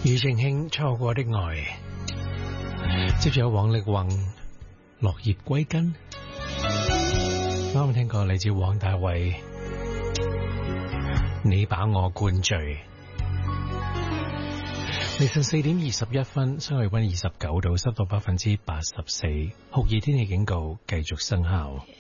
庾澄慶錯過的愛，接住有王力宏落葉歸根。啱啱聽過嚟自黃大衛，你把我灌醉。凌晨4點21分，室外溫29度，濕度84%，酷熱天氣警告繼續生效。